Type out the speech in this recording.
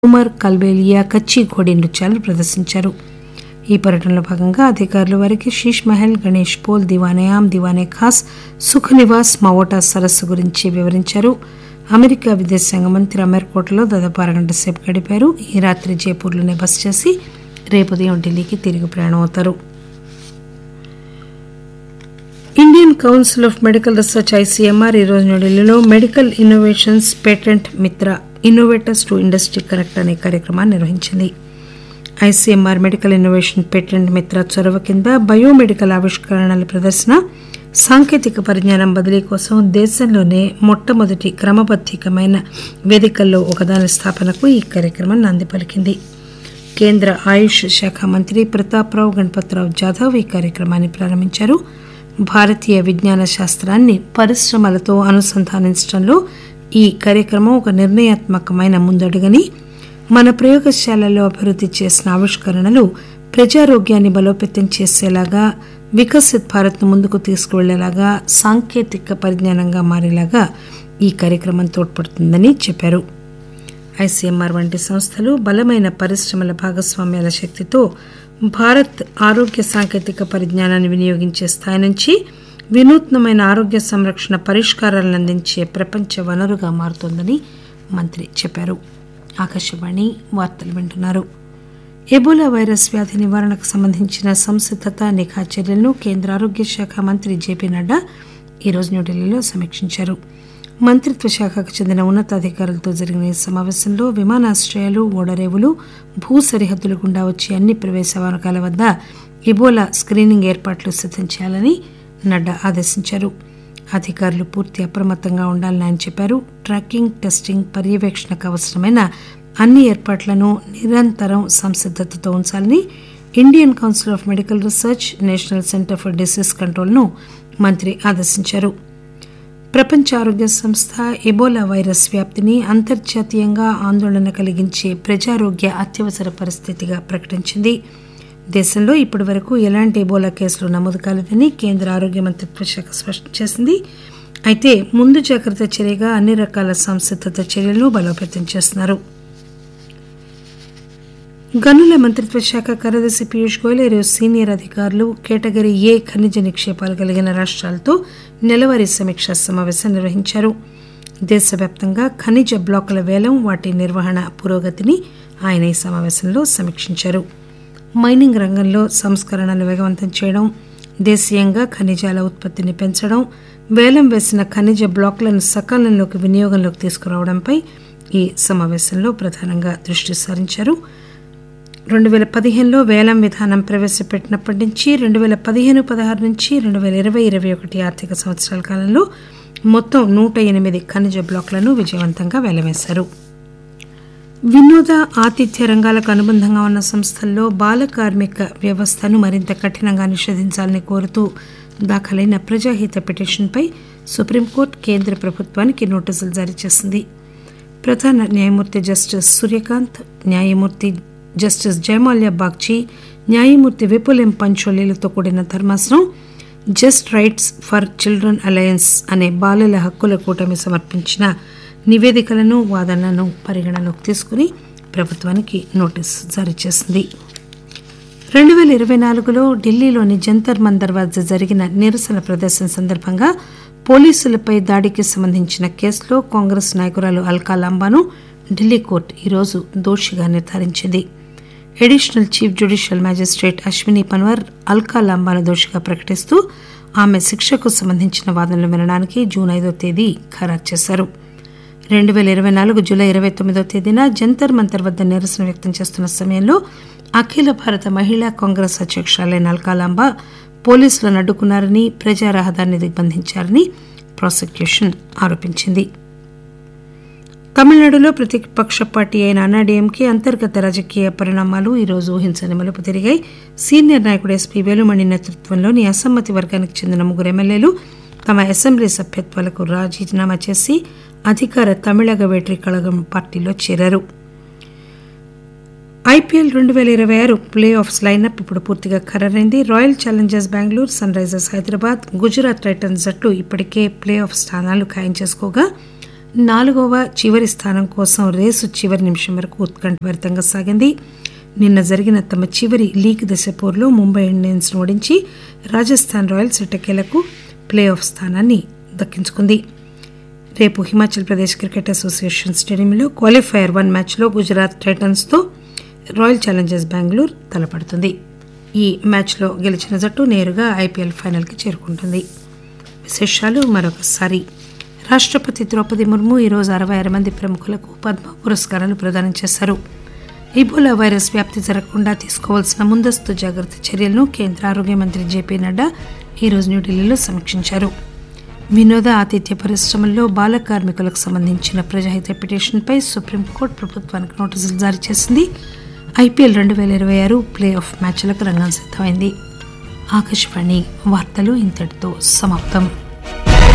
ఉమర్ కల్బేలియా కచ్చి ఘోడీ నృత్యాలు ప్రదర్శించారు. ఈ పర్యటనలో భాగంగా అధికారులు వారికి శీష్ మహల్, గణేష్ పోల్, దివానే ఆమ్, దివానే ఖాస్, సుఖ్ నివాస్, మావోటా సరస్సు గురించి వివరించారు. అమెరికా విదేశాంగ మంత్రి అమర్కోటలో దాదాపు అరగంట సేపు గడిపారు. ఈ రాత్రి జైపూర్లోనే బస చేసి రేపు ఉదయం ఢిల్లీకి తిరిగి ప్రయాణం అవుతారు. Indian council of medical research ICMR ఈరోజు న్యూఢిల్లీలో మెడికల్ ఇన్నోవేషన్స్ పేటెంట్ మిత్ర ఇన్నోవేటర్స్ టు ఇండస్ట్రీ కనెక్ట్ అనే కార్యక్రమాన్ని నిర్వహించింది. ఐసీఎంఆర్ మెడికల్ ఇన్నోవేషన్ పేటెంట్ మిత్ర చొరవ కింద బయోమెడికల్ ఆవిష్కరణల ప్రదర్శన, సాంకేతిక పరిజ్ఞానం బదిలీ కోసం దేశంలోనే మొట్టమొదటి క్రమబద్దీకమైన వేదికల్లో ఒకదాని స్థాపనకు ఈ కార్యక్రమం నాంది పలికింది. కేంద్ర ఆయుష్ శాఖ మంత్రి ప్రతాప్రావు గణపత్రావు జాదవ్ ఈ కార్యక్రమాన్ని ప్రారంభించారు. భారతీయ విజ్ఞాన శాస్త్రాన్ని పరిశ్రమలతో అనుసంధానించడంలో ఈ కార్యక్రమం ఒక నిర్ణయాత్మకమైన ముందడుగని, మన ప్రయోగశాలల్లో అభివృద్ధి చేసిన ఆవిష్కరణలు ప్రజారోగ్యాన్ని బలోపేతం చేసేలాగా, వికసిత్ భారత్ను ముందుకు తీసుకువెళ్లేలాగా, సాంకేతిక పరిజ్ఞానంగా మారేలాగా ఈ కార్యక్రమం తోడ్పడుతుందని చెప్పారు. ఐసీఎంఆర్ వంటి సంస్థలు బలమైన పరిశ్రమల భాగస్వామ్యాల శక్తితో భారత్ ఆరోగ్య సాంకేతిక పరిజ్ఞానాన్ని వినియోగించే స్థాయి నుంచి వినూత్నమైన ఆరోగ్య సంరక్షణ పరిష్కారాలను అందించే ప్రపంచ వనరుగా మారుతోందని మంత్రి చెప్పారు. ఆకాశవాణి వార్తలు వింటున్నారు. ఎబోలా వైరస్ వ్యాధి నివారణకు సంబంధించిన సంసిద్దత, నిఘా చర్యలను కేంద్ర ఆరోగ్య శాఖ మంత్రి జేపీ నడ్డా ఈరోజు న్యూఢిల్లీలో సమీక్షించారు. మంత్రిత్వ శాఖకు చెందిన ఉన్నతాధికారులతో జరిగిన ఈ సమావేశంలో విమానాశ్రయాలు, ఓడరేవులు, భూ సరిహద్దుల గుండా వచ్చే అన్ని ప్రవేశ మార్గాల వద్ద ఎబోలా స్క్రీనింగ్ ఏర్పాట్లు సిద్దం చేయాలని నడ్డా ఆదేశించారు. అధికారులు పూర్తి అప్రమత్తంగా ఉండాలని ఆయన చెప్పారు. ట్రాకింగ్, టెస్టింగ్, పర్యవేక్షణకు అవసరమైన అన్ని ఏర్పాట్లను నిరంతరం సంసిద్దతతో ఉంచాలని Indian council of medical research, national centre for disease కంట్రోల్ను మంత్రి ఆదేశించారు. ప్రపంచ ఆరోగ్య సంస్థ ఎబోలా వైరస్ వ్యాప్తిని అంతర్జాతీయంగా ఆందోళన కలిగించే ప్రజారోగ్య అత్యవసర పరిస్థితిగా ప్రకటించింది. దేశంలో ఇప్పటి వరకు ఎలాంటి ఎబోలా కేసులు నమోదు కాలేదని కేంద్ర ఆరోగ్య మంత్రిత్వ శాఖ స్పష్టం చేసింది. అయితే ముందు జాగ్రత్త చర్యగా అన్ని రకాల సంసిద్దత చర్యలను బలోపేతం చేస్తున్నారు. గనుల మంత్రిత్వ శాఖ కార్యదర్శి పీయూష్ గోయల్ ఈరోజు సీనియర్ అధికారులు, కేటగిరీ ఏ ఖనిజ నిక్షేపాలు కలిగిన రాష్ట్రాలతో నెలవారీ సమీక్షా సమావేశం నిర్వహించారు. దేశవ్యాప్తంగా ఖనిజ బ్లాకుల వేలం, వాటి నిర్వహణ పురోగతిని ఆయన ఈ సమావేశంలో సమీక్షించారు. మైనింగ్ రంగంలో సంస్కరణలు వేగవంతం చేయడం, దేశీయంగా ఖనిజాల ఉత్పత్తిని పెంచడం, వేలం వేసిన ఖనిజ బ్లాకులను సకాలంలోకి వినియోగంలోకి తీసుకురావడంపై ఈ సమావేశంలో ప్రధానంగా దృష్టి సారించారు. 2015లో వేలం విధానం ప్రవేశపెట్టినప్పటి నుంచి 2015-16 నుంచి 2020-21 ఆర్థిక సంవత్సరాల కాలంలో మొత్తం 108 ఖనిజ బ్లాకులను విజయవంతంగా వేలవేశారు. వినోద, ఆతిథ్య రంగాలకు అనుబంధంగా ఉన్న సంస్థల్లో బాల కార్మిక వ్యవస్థను మరింత కఠినంగా నిషేధించాలని కోరుతూ దాఖలైన ప్రజాహిత పిటిషన్పై సుప్రీంకోర్టు కేంద్ర ప్రభుత్వానికి నోటీసులు జారీ చేసింది. ప్రధాన న్యాయమూర్తి జస్టిస్ సూర్యకాంత్, న్యాయమూర్తి జస్టిస్ జయమాల్యా బాగ్చి, న్యాయమూర్తి విపుల్ ఎం పంచోలీలతో కూడిన ధర్మాసనం just rights for children alliance అనే బాలల హక్కుల కూటమి సమర్పించిన నివేదికలను, వాదనలను పరిగణలోకి తీసుకుని ప్రభుత్వానికి నోటీసు జారీ చేసింది. 2024లో ఢిల్లీలోని జంతర్ మంతర్ వద్ద జరిగిన నిరసన ప్రదర్శన సందర్భంగా పోలీసులపై దాడికి సంబంధించిన కేసులో కాంగ్రెస్ నాయకురాలు అల్కా లాంబాను ఢిల్లీ కోర్టు ఈరోజు దోషిగా నిర్ధారించింది. Additional chief judicial magistrate Ashwini Panwar Alka లాంబాను దోషిగా ప్రకటిస్తూ ఆమె శిక్షకు సంబంధించిన వాదనలు వినడానికి జూన్ 5వ తేదీ ఖరారు చేశారు. 2024 జూలై 29వ తేదీన జంతర్ మంతర్ వద్ద నిరసన వ్యక్తం చేస్తున్న సమయంలో అఖిల భారత మహిళా కాంగ్రెస్ అధ్యక్షురాలైన అల్కా లాంబా పోలీసులను అడ్డుకున్నారని, ప్రజా రహదారిని దిగ్బంధించారని ప్రాసిక్యూషన్ ఆరోపించింది. తమిళనాడులో ప్రతిపక్ష పార్టీ అయిన అన్నాడీఎంకే అంతర్గత రాజకీయ పరిణామాలు ఈరోజు ఊహించని మలుపు తిరిగాయి. సీనియర్ నాయకుడు ఎస్పీ వేలుమణి నేతృత్వంలోని అసమ్మతి వర్గానికి చెందిన 3 ఎమ్మెల్యేలు తమ అసెంబ్లీ సభ్యత్వాలకు రాజీనామా చేసి అధికార తమిళగ వేట్రి కళగం పార్టీలో చేరారు. ఐపీఎల్ 2026 ప్లే ఆఫ్స్ లైనప్ ఇప్పుడు పూర్తిగా ఖరారైంది. Royal Challengers Bengaluru, sun Risers Hyderabad, Gujarat Titans జట్లు ఇప్పటికే ప్లే ఆఫ్ స్థానాలు ఖాయం చేసుకోగా 4వ చివరి స్థానం కోసం రేసు చివరి నిమిషం వరకు ఉత్కంఠభరితంగా సాగింది. నిన్న జరిగిన తమ చివరి లీగ్ దశ పోరులో ముంబై ఇండియన్స్ ను ఓడించి రాజస్థాన్ రాయల్స్ ఎట్టకేలకు ప్లే ఆఫ్ స్థానాన్ని దక్కించుకుంది. రేపు హిమాచల్ ప్రదేశ్ క్రికెట్ అసోసియేషన్ స్టేడియంలో క్వాలిఫైయర్ 1 మ్యాచ్లో గుజరాత్ టైటన్స్ తో రాయల్ ఛాలెంజర్స్ బెంగళూరు తలపడుతుంది. ఈ మ్యాచ్లో గెలిచిన జట్టు నేరుగా ఐపీఎల్ ఫైనల్కి చేరుకుంటుంది. విశేషాలు మరొకసారి. రాష్టపతి ద్రౌపది ముర్ము ఈరోజు 66 మంది ప్రముఖులకు పద్మ పురస్కారాలు ప్రదానం చేశారు. ఇబోలా వైరస్ వ్యాప్తి జరగకుండా తీసుకోవాల్సిన ముందస్తు జాగ్రత్త చర్యలను కేంద్ర ఆరోగ్య మంత్రి జేపీ నడ్డా ఈరోజు న్యూఢిల్లీలో సమీక్షించారు. వినోద ఆతిథ్య పరిశ్రమల్లో బాల కార్మికులకు సంబంధించిన ప్రజాహిత పిటిషన్పై సుప్రీంకోర్టు ప్రభుత్వానికి నోటీసులు జారీ చేసింది. ఐపీఎల్ 2026 ప్లే ఆఫ్ మ్యాచ్లకు రంగం సిద్దమైంది. ఆకాశవాణి వార్తలు ఇంతటితో సమాప్తం.